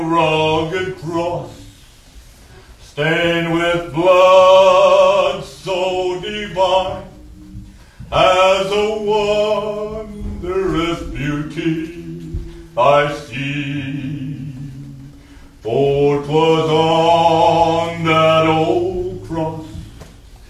rugged cross, stained with blood so divine, as a wondrous beauty I see. For 'twas